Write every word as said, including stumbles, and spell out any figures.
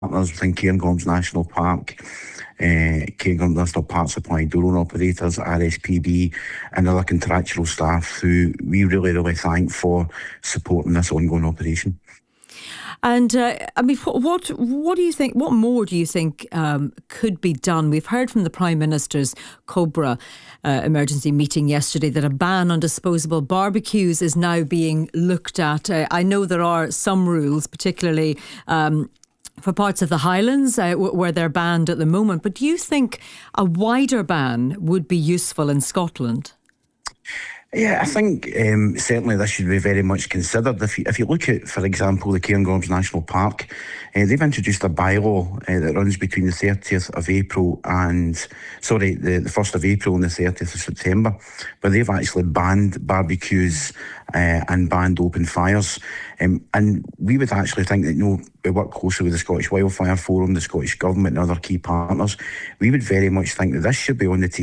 partners within Cairngorms National Park, uh, Cairngorms National Park Supply drone operators, R S P B, and other contractual staff who we really, really thank for supporting this ongoing operation. And uh, I mean, what what do you think? What more do you think um, could be done? We've heard from the Prime Minister's Cobra uh, emergency meeting yesterday that a ban on disposable barbecues is now being looked at. Uh, I know there are some rules, particularly Um, for parts of the Highlands uh, where they're banned at the moment. But do you think a wider ban would be useful in Scotland? Yeah, I think um, certainly this should be very much considered. If you, if you look at, for example, the Cairngorms National Park, uh, they've introduced a bylaw uh, that runs between the thirtieth of April and, sorry, the, the first of April and the thirtieth of September, where they've actually banned barbecues uh, and banned open fires. Um, and we would actually think that, you know, we work closely with the Scottish Wildfire Forum, the Scottish Government and other key partners. We would very much think that this should be on the table